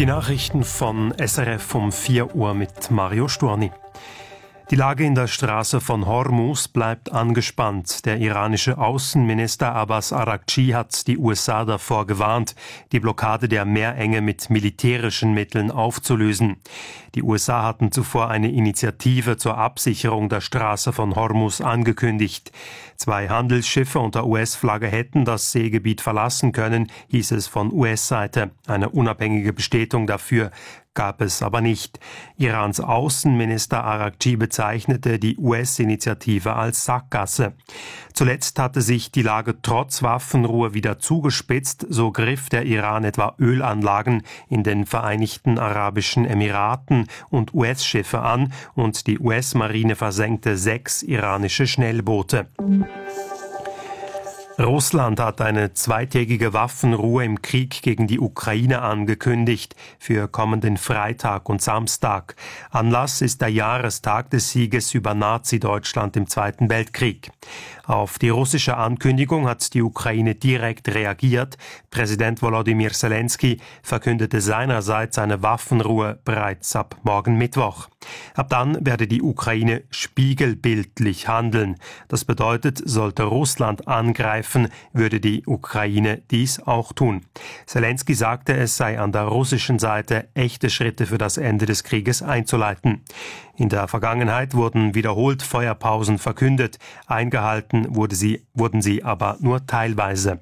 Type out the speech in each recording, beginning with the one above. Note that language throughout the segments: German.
Die Nachrichten von SRF um 4 Uhr mit Mario Sturni. Die Lage in der Straße von Hormuz bleibt angespannt. Der iranische Außenminister Abbas Araghchi hat die USA davor gewarnt, die Blockade der Meerenge mit militärischen Mitteln aufzulösen. Die USA hatten zuvor eine Initiative zur Absicherung der Straße von Hormuz angekündigt. 2 Handelsschiffe unter US-Flagge hätten das Seegebiet verlassen können, hieß es von US-Seite. Eine unabhängige Bestätigung dafür gab es aber nicht. Irans Außenminister Araghchi bezeichnete die US-Initiative als Sackgasse. Zuletzt hatte sich die Lage trotz Waffenruhe wieder zugespitzt. So griff der Iran etwa Ölanlagen in den Vereinigten Arabischen Emiraten und US-Schiffe an und die US-Marine versenkte 6 iranische Schnellboote. Russland hat eine 2-tägige Waffenruhe im Krieg gegen die Ukraine angekündigt für kommenden Freitag und Samstag. Anlass ist der Jahrestag des Sieges über Nazi-Deutschland im Zweiten Weltkrieg. Auf die russische Ankündigung hat die Ukraine direkt reagiert. Präsident Volodymyr Zelensky verkündete seinerseits eine Waffenruhe bereits ab morgen Mittwoch. Ab dann werde die Ukraine spiegelbildlich handeln. Das bedeutet, sollte Russland angreifen, würde die Ukraine dies auch tun. Zelensky sagte, es sei an der russischen Seite, echte Schritte für das Ende des Krieges einzuleiten. In der Vergangenheit wurden wiederholt Feuerpausen verkündet. Eingehalten wurden sie aber nur teilweise.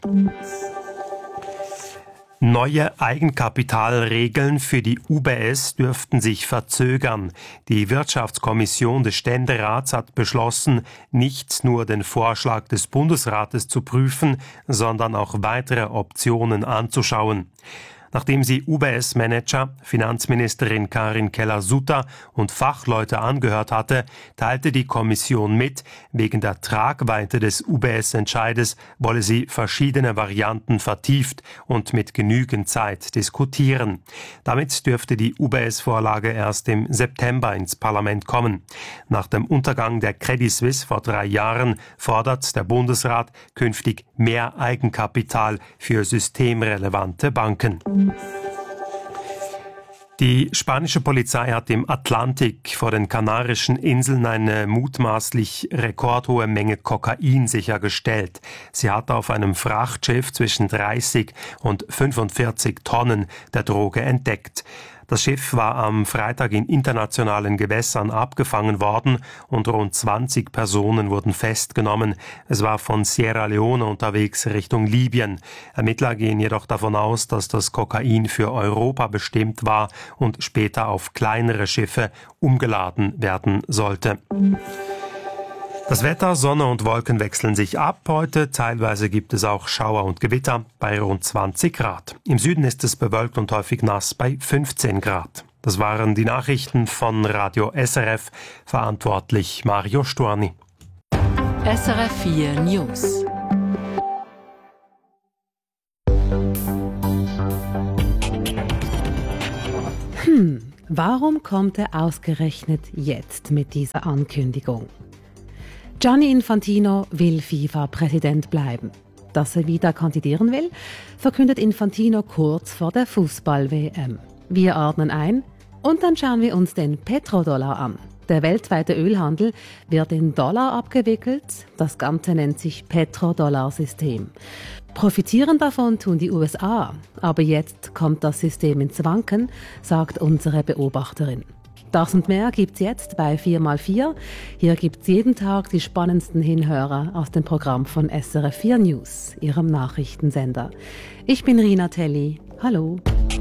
Neue Eigenkapitalregeln für die UBS dürften sich verzögern. Die Wirtschaftskommission des Ständerats hat beschlossen, nicht nur den Vorschlag des Bundesrates zu prüfen, sondern auch weitere Optionen anzuschauen. Nachdem sie UBS-Manager, Finanzministerin Karin Keller-Sutter und Fachleute angehört hatte, teilte die Kommission mit, wegen der Tragweite des UBS-Entscheides wolle sie verschiedene Varianten vertieft und mit genügend Zeit diskutieren. Damit dürfte die UBS-Vorlage erst im September ins Parlament kommen. Nach dem Untergang der Credit Suisse vor 3 Jahren fordert der Bundesrat künftig mehr Eigenkapital für systemrelevante Banken. Die spanische Polizei hat im Atlantik vor den Kanarischen Inseln eine mutmaßlich rekordhohe Menge Kokain sichergestellt. Sie hat auf einem Frachtschiff zwischen 30 und 45 Tonnen der Droge entdeckt. Das Schiff war am Freitag in internationalen Gewässern abgefangen worden und rund 20 Personen wurden festgenommen. Es war von Sierra Leone unterwegs Richtung Libyen. Ermittler gehen jedoch davon aus, dass das Kokain für Europa bestimmt war und später auf kleinere Schiffe umgeladen werden sollte. Das Wetter, Sonne und Wolken wechseln sich ab. Heute teilweise gibt es auch Schauer und Gewitter bei rund 20 Grad. Im Süden ist es bewölkt und häufig nass bei 15 Grad. Das waren die Nachrichten von Radio SRF. Verantwortlich Mario Sturni. SRF 4 News. Warum kommt er ausgerechnet jetzt mit dieser Ankündigung? Gianni Infantino will FIFA-Präsident bleiben. Dass er wieder kandidieren will, verkündet Infantino kurz vor der Fußball-WM. Wir ordnen ein und dann schauen wir uns den Petrodollar an. Der weltweite Ölhandel wird in Dollar abgewickelt. Das Ganze nennt sich Petrodollar-System. Profitieren davon tun die USA. Aber jetzt kommt das System ins Wanken, sagt unsere Beobachterin. Das und mehr gibt's jetzt bei 4x4. Hier gibt's jeden Tag die spannendsten Hinhörer aus dem Programm von SRF 4 News, ihrem Nachrichtensender. Ich bin Rina Telli. Hallo.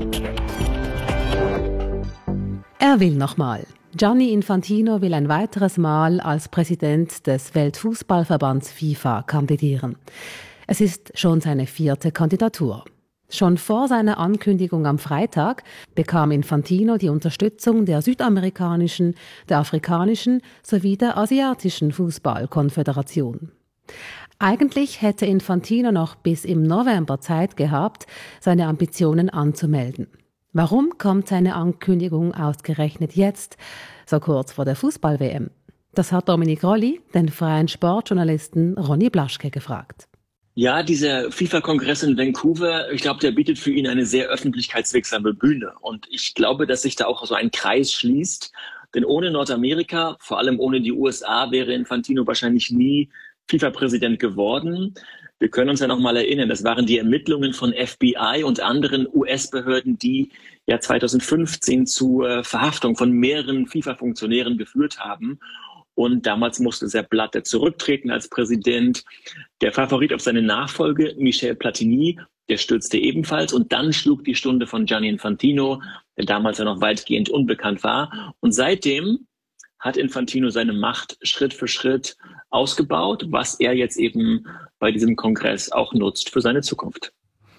Er will nochmal. Gianni Infantino will ein weiteres Mal als Präsident des Weltfußballverbands FIFA kandidieren. Es ist schon seine 4. Kandidatur. Schon vor seiner Ankündigung am Freitag bekam Infantino die Unterstützung der südamerikanischen, der afrikanischen sowie der asiatischen Fußballkonföderation. Eigentlich hätte Infantino noch bis im November Zeit gehabt, seine Ambitionen anzumelden. Warum kommt seine Ankündigung ausgerechnet jetzt, so kurz vor der Fußball-WM? Das hat Dominik Rolli, den freien Sportjournalisten Ronny Blaschke, gefragt. Ja, dieser FIFA-Kongress in Vancouver, ich glaube, der bietet für ihn eine sehr öffentlichkeitswirksame Bühne. Und ich glaube, dass sich da auch so ein Kreis schließt. Denn ohne Nordamerika, vor allem ohne die USA, wäre Infantino wahrscheinlich nie FIFA-Präsident geworden. Wir können uns ja noch mal erinnern, das waren die Ermittlungen von FBI und anderen US-Behörden, die ja 2015 zur Verhaftung von mehreren FIFA-Funktionären geführt haben. Und damals musste Sepp Blatter zurücktreten als Präsident. Der Favorit auf seine Nachfolge, Michel Platini, der stürzte ebenfalls. Und dann schlug die Stunde von Gianni Infantino, der damals ja noch weitgehend unbekannt war. Und seitdem hat Infantino seine Macht Schritt für Schritt ausgebaut, was er jetzt eben bei diesem Kongress auch nutzt für seine Zukunft.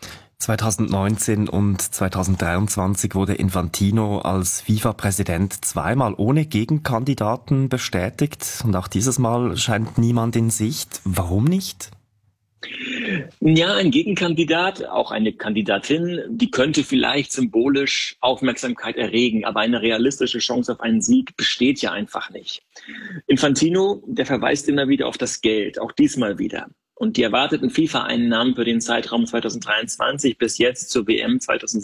2019 und 2023 wurde Infantino als FIFA-Präsident zweimal ohne Gegenkandidaten bestätigt. Und auch dieses Mal scheint niemand in Sicht. Warum nicht? Ja, ein Gegenkandidat, auch eine Kandidatin, die könnte vielleicht symbolisch Aufmerksamkeit erregen, aber eine realistische Chance auf einen Sieg besteht ja einfach nicht. Infantino, der verweist immer wieder auf das Geld, auch diesmal wieder. Und die erwarteten FIFA-Einnahmen für den Zeitraum 2023 bis jetzt zur WM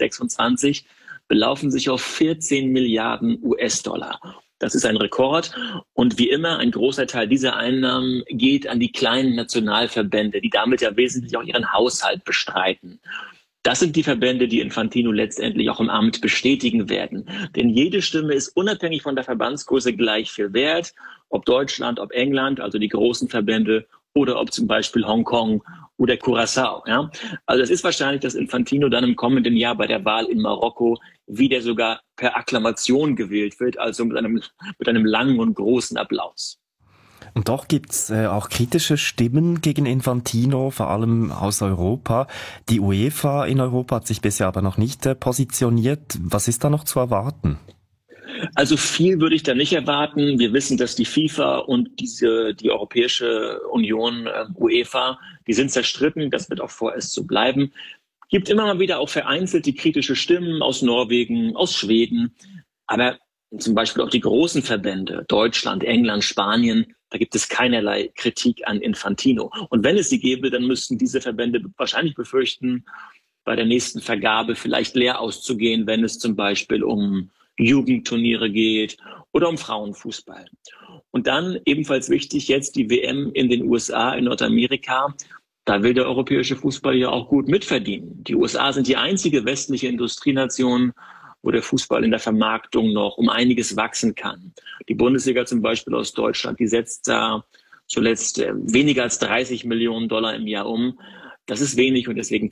2026 belaufen sich auf 14 Milliarden US-Dollar. Das ist ein Rekord. Und wie immer, ein großer Teil dieser Einnahmen geht an die kleinen Nationalverbände, die damit ja wesentlich auch ihren Haushalt bestreiten. Das sind die Verbände, die Infantino letztendlich auch im Amt bestätigen werden. Denn jede Stimme ist unabhängig von der Verbandsgröße gleich viel wert. Ob Deutschland, ob England, also die großen Verbände, oder ob zum Beispiel Hongkong oder Curaçao. Ja? Also es ist wahrscheinlich, dass Infantino dann im kommenden Jahr bei der Wahl in Marokko wieder sogar per Akklamation gewählt wird, also mit einem langen und großen Applaus. Und doch gibt's auch kritische Stimmen gegen Infantino, vor allem aus Europa. Die UEFA in Europa hat sich bisher aber noch nicht positioniert. Was ist da noch zu erwarten? Also viel würde ich da nicht erwarten. Wir wissen, dass die FIFA und die Europäische Union, UEFA, die sind zerstritten. Das wird auch vorerst so bleiben. Gibt immer mal wieder auch vereinzelte kritische Stimmen aus Norwegen, aus Schweden. Aber zum Beispiel auch die großen Verbände, Deutschland, England, Spanien, da gibt es keinerlei Kritik an Infantino. Und wenn es sie gäbe, dann müssten diese Verbände wahrscheinlich befürchten, bei der nächsten Vergabe vielleicht leer auszugehen, wenn es zum Beispiel um Jugendturniere geht oder um Frauenfußball. Und dann ebenfalls wichtig jetzt die WM in den USA, in Nordamerika. Da will der europäische Fußball ja auch gut mitverdienen. Die USA sind die einzige westliche Industrienation, wo der Fußball in der Vermarktung noch um einiges wachsen kann. Die Bundesliga zum Beispiel aus Deutschland, die setzt da zuletzt weniger als 30 Millionen Dollar im Jahr um. Das ist wenig und deswegen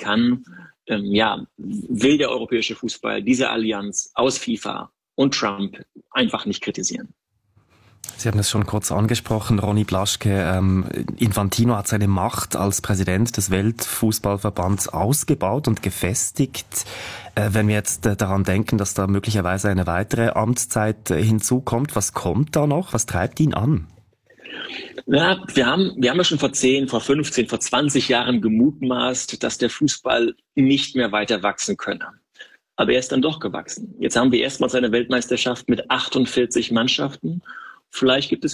will der europäische Fußball diese Allianz aus FIFA und Trump einfach nicht kritisieren. Sie haben es schon kurz angesprochen, Ronny Blaschke. Infantino hat seine Macht als Präsident des Weltfußballverbands ausgebaut und gefestigt. Wenn wir jetzt daran denken, dass da möglicherweise eine weitere Amtszeit hinzukommt, was kommt da noch? Was treibt ihn an? Ja, wir haben ja schon vor 10, vor 15, vor 20 Jahren gemutmaßt, dass der Fußball nicht mehr weiter wachsen könne. Aber er ist dann doch gewachsen. Jetzt haben wir erstmals eine Weltmeisterschaft mit 48 Mannschaften. Vielleicht gibt es